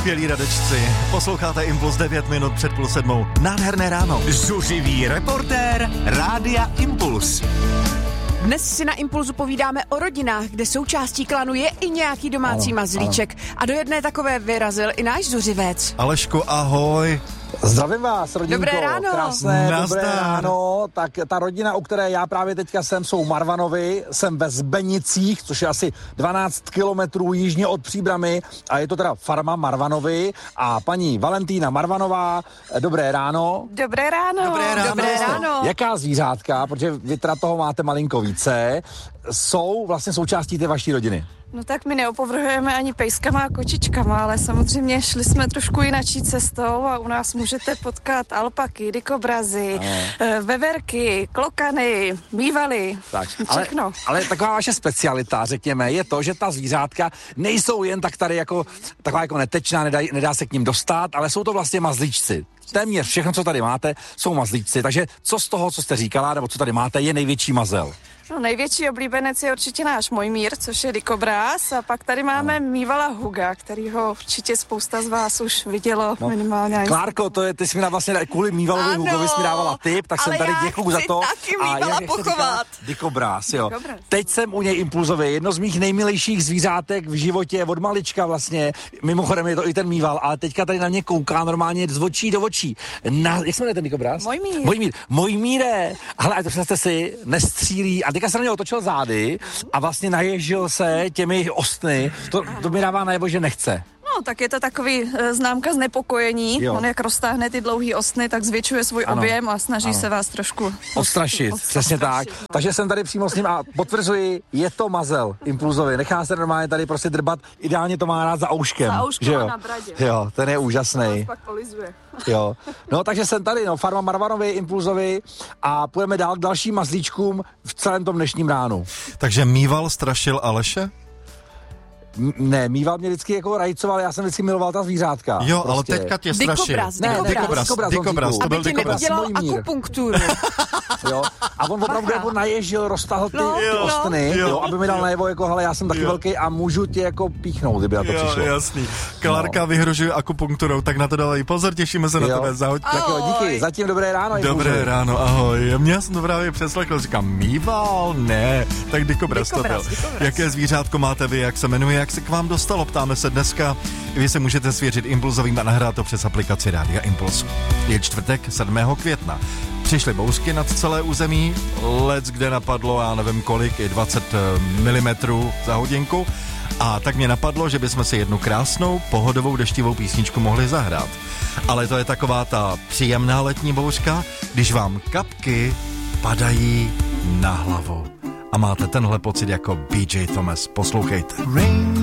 skvělí radečci. Posloucháte Impuls 9 minut před 6:30. Nádherné ráno. Zuřivý reportér Rádia Impuls. Dnes si na Impulzu povídáme o rodinách, kde součástí klanu je i nějaký domácí mazlíček. A do jedné takové vyrazil i náš zuřivec. Aleško, ahoj. Zdravím vás, rodinko. Dobré ráno. Krásné, Nazdar. dobré ráno. Tak ta rodina, u které já právě teďka jsem, jsou Marvanovi. Jsem ve Zbenicích, což je asi 12 kilometrů jižně od Příbrami. A je to teda farma Marvanovi. A paní Valentína Marvanová, dobré ráno. Dobré ráno. Dobré ráno. Dobré ráno. Jaká zvířátka, protože vy teda toho máte malinko více, jsou vlastně součástí té vaší rodiny? No tak my neopovrhujeme ani pejskama a kočičkama, ale samozřejmě šli jsme trošku jinačí cestou a u nás můžete potkat alpaky, dikobrazy, veverky, klokany, mývaly, Tak, všechno. ale taková vaše specialita, řekněme, je to, že ta zvířátka nejsou jen tak tady jako taková jako netečná, nedá se k ním dostat, ale jsou to vlastně mazlíčci. Téměř všechno, co tady máte, jsou mazlíčci. Takže co z toho, co jste říkala, nebo co tady máte, je největší mazel? No, největší oblíbenec je určitě náš Mojmír, což je dikobráz, a pak tady máme mývala Huga, kterýho určitě spousta z vás už vidělo minimálně. Klárko, ty jsi mi vlastně kvůli mývalovi Hugovi jsi mi dávala tip, tak jsem tady děkuju za to. Taky mývala pochovat. Dikobráz, jo. Dikobráz. Teď jsem u něj impulzově, jedno z mých nejmilejších zvířátek v životě od malička vlastně. Mimochodem je to i ten mýval, ale teďka tady na mě kouká normálně z očí do očí. Jak se jmenuje ten dikobráz? Mojmír. Mojmíre. Hele, a to představte si, nestřílí. A teďka se na něj otočil zády a vlastně naježil se těmi ostny. To mi dává najevo, že nechce. No, tak je to takový známka znepokojení. Jo. On jak roztáhne ty dlouhý ostny, tak zvětšuje svůj objem a snaží se vás trošku Odstrašit, přesně tak. Takže jsem tady přímo s ním a potvrzuji, je to mazel impulzový. Nechá se normálně tady prostě drbat, ideálně to má rád za ouškem. Za ouškem že jo? a na bradě. Jo, ten je úžasný. pak polizuje. Jo. No, takže jsem tady, farma Marvanovi, impulzovi a půjdeme dál k dalším mazlíčkům v celém tom dnešním ránu. Takže mýval strašil Aleše? Ne, mýval mě vždycky jako rajcoval, já jsem vždycky miloval ta zvířátka. Jo, prostě. ale teďka tě strašil. Dikobraz, to byl Aby ti dikobraz. nedělal Mojmír. akupunkturu. Jo. A on opravdu jako naježil, roztahl ty ostny, jo, aby mi dal najevo, jako hele, já jsem taky velký a můžu tě jako píchnout, kdyby na to přišlo. Jasný. Klárka vyhrožuje akupunkturou, tak na to dávají pozor, těšíme se na tebe, zahoď. Tak jo, díky, zatím dobré ráno. Dobré ráno, ahoj. Mě jsem to právě přeslechl, říkám, mýval? Ne, tak dikobraz to byl. Jaké zvířátko máte vy, jak se jmenuje, jak se k vám dostalo, ptáme se dneska. Vy se můžete svěřit impulzovým a nahrát to přes aplikaci Rádia Impuls. Je čtvrtek 7. května. Přišly bouřky nad celé území, lec kde napadlo, já nevím kolik, i 20 mm za hodinku. A tak mě napadlo, že bychom si jednu krásnou, pohodovou deštivou písničku mohli zahrát. Ale to je taková ta příjemná letní bouřka, když vám kapky padají na hlavu. A máte tenhle pocit jako BJ Thomas. Poslouchejte.